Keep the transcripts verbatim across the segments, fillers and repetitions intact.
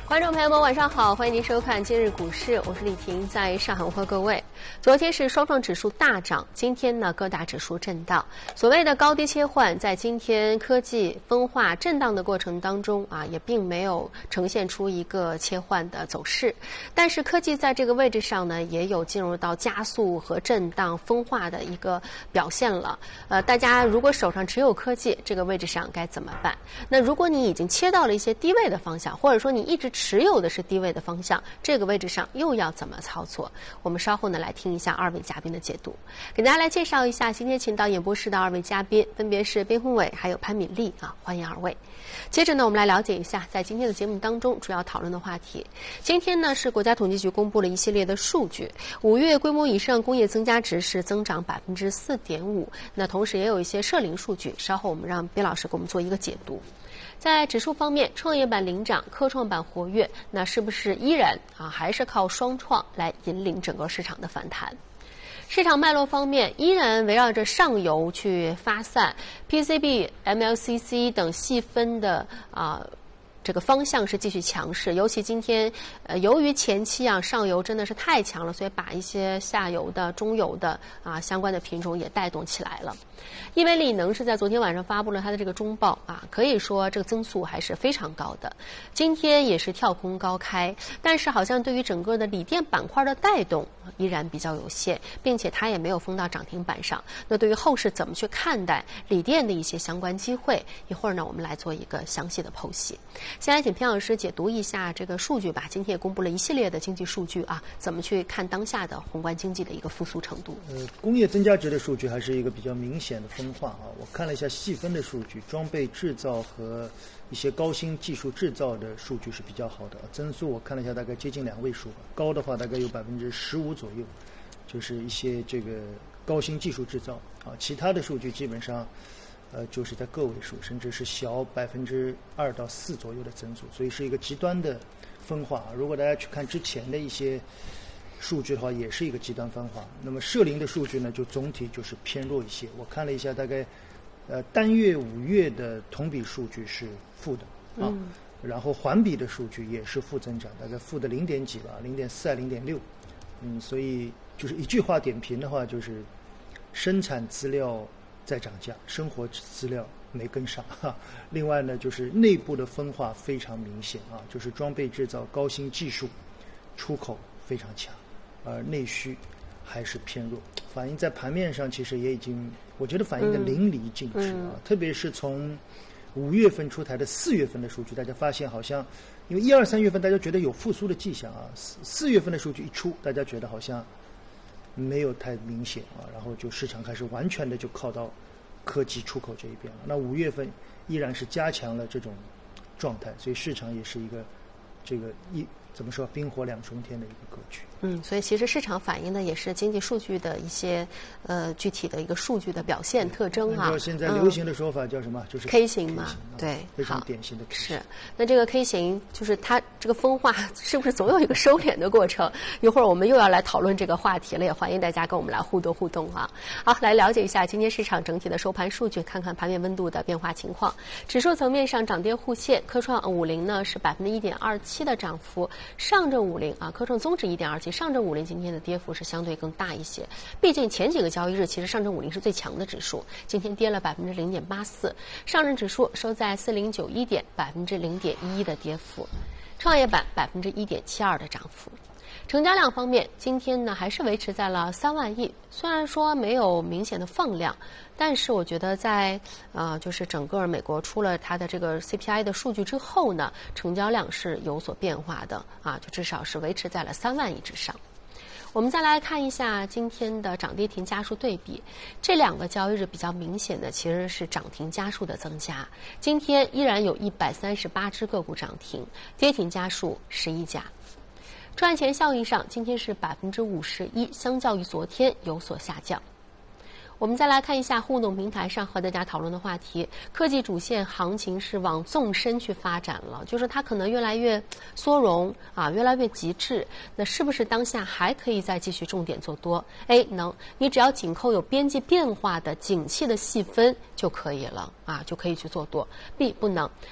观众朋友们，晚上好，欢迎您收看今日股市，我是李婷，在上海问候各位。昨天是双创指数大涨，今天呢各大指数震荡。所谓的高低切换，在今天科技分化震荡的过程当中啊，也并没有呈现出一个切换的走势。但是科技在这个位置上呢，也有进入到加速和震荡分化的一个表现了。呃，大家如果手上持有科技，这个位置上该怎么办？那如果你已经切到了一些低位的方向，或者说你一直持有的是低位的方向，这个位置上又要怎么操作？我们稍后呢来听一下二位嘉宾的解读，给大家来介绍一下今天请到演播室的二位嘉宾，分别是边宏伟还有潘敏丽啊，欢迎二位。接着呢，我们来了解一下在今天的节目当中主要讨论的话题。今天呢是国家统计局公布了一系列的数据，五月规模以上工业增加值是增长百分之四点五，那同时也有一些社零数据，稍后我们让边老师给我们做一个解读。在指数方面，创业板领涨，科创板活跃，那是不是依然啊还是靠双创来引领整个市场的反弹？市场脉络方面，依然围绕着上游去发散 ，P C B、M L C C 等细分的啊。这个方向是继续强势，尤其今天，呃，由于前期啊上游真的是太强了，所以把一些下游的、中游的啊相关的品种也带动起来了。亿维锂能是在昨天晚上发布了它的这个中报啊，可以说这个增速还是非常高的。今天也是跳空高开，但是好像对于整个的锂电板块的带动依然比较有限，并且它也没有封到涨停板上。那对于后市怎么去看待锂电的一些相关机会，一会儿呢我们来做一个详细的剖析。先来请偏老师解读一下这个数据吧。今天也公布了一系列的经济数据啊，怎么去看当下的宏观经济的一个复苏程度？ 呃，工业增加值的数据还是一个比较明显的分化啊。我看了一下细分的数据，装备制造和一些高新技术制造的数据是比较好的，增速我看了一下，大概接近两位数吧，高的话大概有百分之十五左右，就是一些这个高新技术制造啊。其他的数据基本上。呃，就是在个位数，甚至是小百分之二到四左右的增速，所以是一个极端的分化啊。如果大家去看之前的一些数据的话，也是一个极端分化。那么社零的数据呢，就总体就是偏弱一些。我看了一下，大概呃单月五月的同比数据是负的啊，嗯、然后环比的数据也是负增长，大概负的零点几吧，零点四啊，零点六。嗯，所以就是一句话点评的话，就是生产资料在涨价，生活资料没跟上哈。另外呢，就是内部的分化非常明显啊，就是装备制造、高新技术出口非常强，而内需还是偏弱。反映在盘面上，其实也已经，我觉得反映的淋漓尽致啊。嗯嗯、特别是从五月份出台的四月份的数据，大家发现好像，因为一二三月份大家觉得有复苏的迹象啊，四四月份的数据一出，大家觉得好像没有太明显啊，然后就市场开始完全的就靠到科技出口这一边了。那五月份依然是加强了这种状态，所以市场也是一个这个一怎么说冰火两重天的一个格局。 嗯，所以其实市场反映的也是经济数据的一些呃具体的一个数据的表现特征啊。 现在流行的说法叫什么？嗯、就是 K 型嘛，对， 非常典型的 K 型。 是，那这个 K 型就是它这个分化是不是总有一个收敛的过程？一会儿我们又要来讨论这个话题了，也欢迎大家跟我们来互动互动啊。好，来了解一下今天市场整体的收盘数据，看看盘面温度的变化情况。指数层面上涨跌互现，科创五零呢是百分之一点二七的涨幅，上证五零啊，科创综指一点二七。上证五零今天的跌幅是相对更大一些，毕竟前几个交易日其实上证五零是最强的指数，今天跌了百分之零点八四，上证指数收在四零九一点，百分之零点一一的跌幅，创业板百分之一点七二的涨幅。成交量方面，今天呢还是维持在了三万亿，虽然说没有明显的放量，但是我觉得在呃就是整个美国出了它的这个 C P I 的数据之后呢，成交量是有所变化的啊，就至少是维持在了三万亿之上。我们再来看一下今天的涨跌停家数对比，这两个交易日比较明显的其实是涨停家数的增加，今天依然有一百三十八只个股涨停，跌停家数十一家。赚钱效应上，今天是百分之五十一，相较于昨天有所下降。我们再来看一下互动平台上和大家讨论的话题，科技主线行情是往纵深去发展了，就是它可能越来越缩容啊，越来越极致。那是不是当下还可以再继续重点做多？A 能，你只要紧扣有边际变化的景气的细分就可以了啊，就可以去做多。B 不能。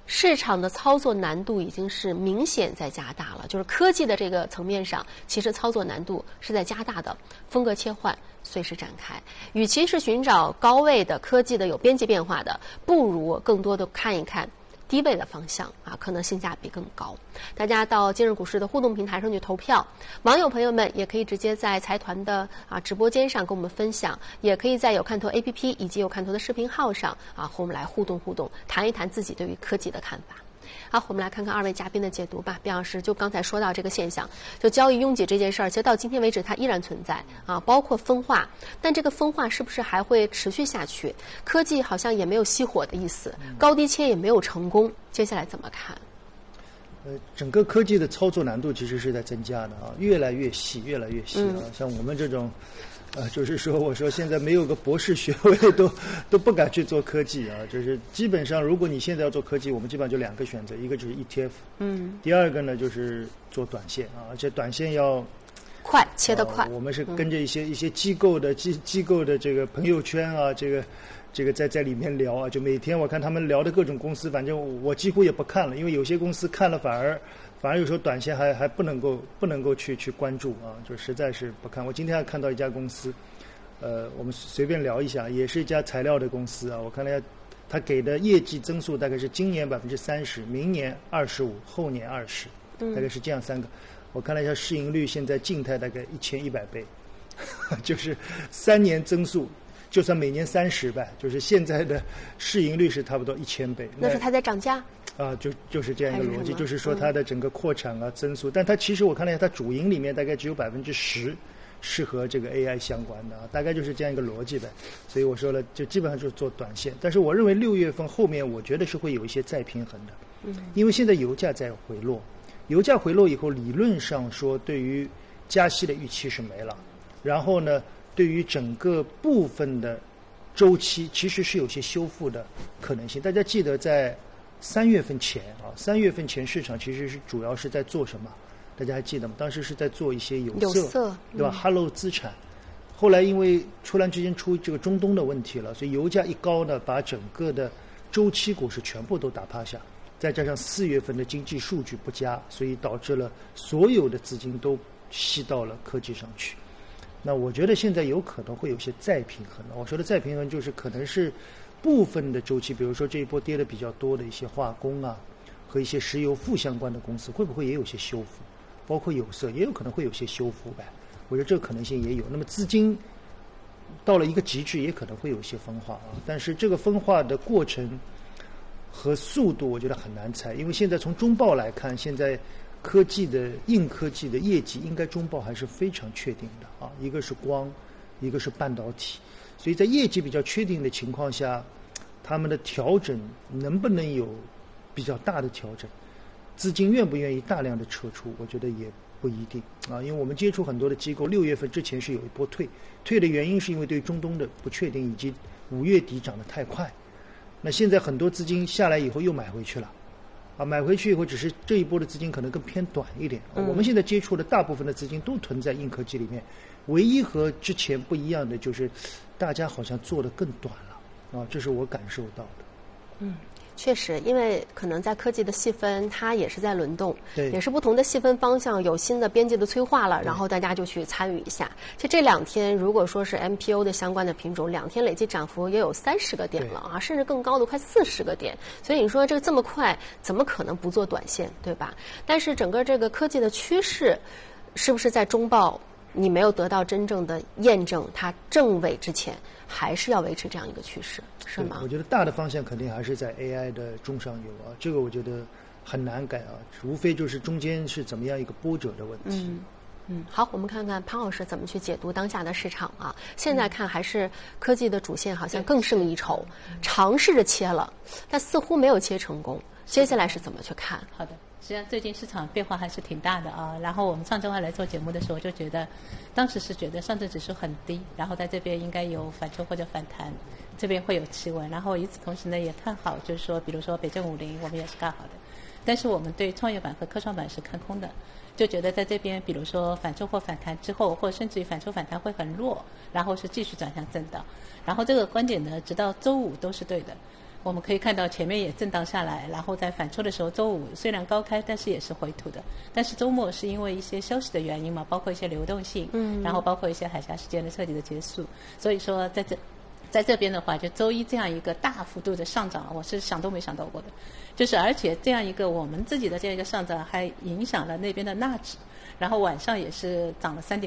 市场的操作难度已经是明显在加大了，就是科技的这个层面上，其实操作难度是在加大的，风格切换随时展开。与其是寻找高位的科技的有边际变化的，不如更多的看一看低位的方向啊，可能性价比更高。大家到今日股市的互动平台上去投票，网友朋友们也可以直接在财团的啊直播间上跟我们分享，也可以在有看头 A P P 以及有看头的视频号上啊和我们来互动互动，谈一谈自己对于科技的看法。好，我们来看看二位嘉宾的解读吧。卞老师，就刚才说到这个现象，就交易拥挤这件事儿，其实到今天为止它依然存在啊，包括分化，但这个分化是不是还会持续下去？科技好像也没有熄火的意思，高低切也没有成功，接下来怎么看？ 呃，整个科技的操作难度其实是在增加的啊，越来越细，越来越细啊。嗯、像我们这种，呃，就是说，我说现在没有个博士学位都都不敢去做科技啊。就是基本上，如果你现在要做科技，我们基本上就两个选择，一个就是 E T F， 嗯，第二个呢就是做短线啊，而且短线要快，切得快。 啊、我们是跟着一些、嗯、一些机构的机机构的这个朋友圈啊，这个。这个在在里面聊啊，就每天我看他们聊的各种公司，反正我几乎也不看了，因为有些公司看了反而反而有时候短线还还不能够不能够去去关注啊，就实在是不看。我今天还看到一家公司，呃，我们随便聊一下，也是一家材料的公司啊，我看了一下，他给的业绩增速大概是今年百分之三十，明年二十五，后年二十，大概是这样三个。我看了一下市盈率，现在静态大概一千一百倍，就是三年增速。就算每年三十呗，就是现在的市盈率是差不多一千倍。 那是它在涨价啊，就就是这样一个逻辑，就是说它的整个扩产啊、增速，但它其实我看了一下，它主营里面大概只有百分之十是和这个 A I 相关的啊，大概就是这样一个逻辑呗。所以我说了，就基本上就是做短线。但是我认为六月份后面，我觉得是会有一些再平衡的，嗯，因为现在油价在回落，油价回落以后，理论上说对于加息的预期是没了，然后呢？对于整个部分的周期，其实是有些修复的可能性。大家记得在三月份前啊，三月份前市场其实是主要是在做什么？大家还记得吗？当时是在做一些有色， 有色对吧？哈喽、嗯、资产。后来因为突然之间出这个中东的问题了，所以油价一高呢，把整个的周期股市全部都打趴下。再加上四月份的经济数据不佳，所以导致了所有的资金都吸到了科技上去。那我觉得现在有可能会有些再平衡的。我说的再平衡就是可能是部分的周期，比如说这一波跌的比较多的一些化工啊和一些石油负相关的公司，会不会也有些修复？包括有色也有可能会有些修复呗。我觉得这个可能性也有。那么资金到了一个极致，也可能会有一些分化啊。但是这个分化的过程和速度，我觉得很难猜，因为现在从中报来看，现在。科技的硬科技的业绩应该中报还是非常确定的啊，一个是光，一个是半导体，所以在业绩比较确定的情况下，他们的调整能不能有比较大的调整，资金愿不愿意大量的撤出，我觉得也不一定啊，因为我们接触很多的机构，六月份之前是有一波退，退的原因是因为对中东的不确定，以及五月底涨得太快，那现在很多资金下来以后又买回去了。啊，买回去以后，只是这一波的资金可能更偏短一点。嗯、我们现在接触的大部分的资金都囤在硬科技里面，唯一和之前不一样的就是，大家好像做得更短了啊，这是我感受到的。 嗯，确实，因为可能在科技的细分，它也是在轮动， 对， 也是不同的细分方向有新的边际的催化了，然后大家就去参与一下。其实这两天，如果说是 M P O 的相关的品种，两天累计涨幅也有三十个点了啊，甚至更高的快四十个点。所以你说这个这么快，怎么可能不做短线，对吧？但是整个这个科技的趋势，是不是在中报你没有得到真正的验证，它正位之前，还是要维持这样一个趋势，是吗？ 我觉得大的方向肯定还是在 A I 的中上游啊，这个我觉得很难改啊，无非就是中间是怎么样一个波折的问题。 嗯嗯，好，我们看看潘老师怎么去解读当下的市场啊。现在看还是科技的主线好像更胜一筹，尝试着切了，但似乎没有切成功。接下来是怎么去看？ 好的。实际上最近市场变化还是挺大的啊，然后我们上周二来做节目的时候就觉得，当时是觉得上证指数很低，然后在这边应该有反抽或者反弹，这边会有企稳，然后与此同时呢也看好，就是说比如说北证五零我们也是看好的，但是我们对创业板和科创板是看空的，就觉得在这边比如说反抽或反弹之后，或者甚至于反抽反弹会很弱，然后是继续转向震荡，然后这个观点呢直到周五都是对的。 我们可以看到前面也震荡下来，然后在反抽的时候，周五虽然高开，但是也是回吐的。但是周末是因为一些休息的原因嘛，包括一些流动性，嗯，然后包括一些海峡时间的彻底的结束，所以说在这在这边的话，就周一这样一个大幅度的上涨，我是想都没想到过的。就是而且这样一个我们自己的这样一个上涨，还影响了那边的纳指，然后晚上也是涨了三点。